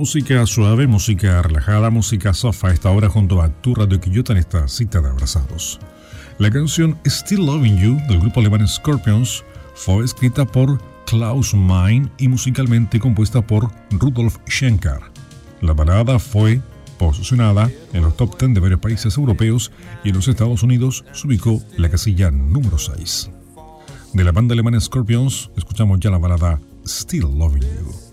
Música suave, música relajada, música soft a esta hora junto a tu Radio Quillota en esta cita de abrazados. La canción Still Loving You del grupo alemán Scorpions fue escrita por Klaus Meine y musicalmente compuesta por Rudolf Schenker. La balada fue posicionada en los top 10 de varios países europeos y en los Estados Unidos se ubicó en la casilla número 6. De la banda alemana Scorpions escuchamos ya la balada Still Loving You.